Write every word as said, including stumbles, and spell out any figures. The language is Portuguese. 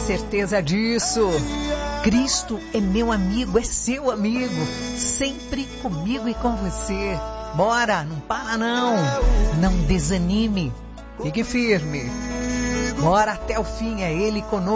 certeza disso. Cristo é meu amigo, é seu amigo, sempre comigo e com você. Bora, não para não, não desanime, fique firme. Bora até o fim, é Ele conosco.